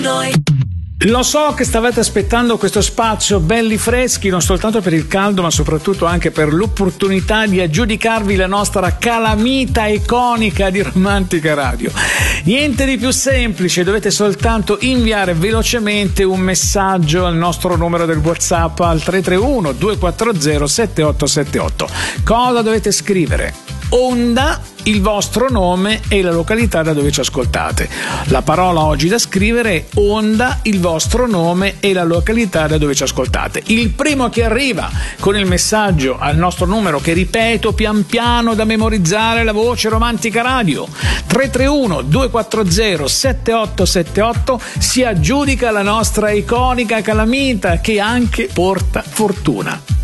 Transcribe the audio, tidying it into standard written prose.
Lo so che stavate aspettando questo spazio belli freschi, non soltanto per il caldo ma soprattutto anche per l'opportunità di aggiudicarvi la nostra calamita iconica di Romantica Radio. Niente di più semplice, dovete soltanto inviare velocemente un messaggio al nostro numero del WhatsApp al 331 240 7878. Cosa dovete scrivere? Onda, il vostro nome e la località da dove ci ascoltate. La parola oggi da scrivere è onda, il vostro nome e la località da dove ci ascoltate. Il primo che arriva con il messaggio al nostro numero, che ripeto pian piano da memorizzare, la voce Romantica Radio 331 240 7878, si aggiudica la nostra iconica calamita che anche porta fortuna.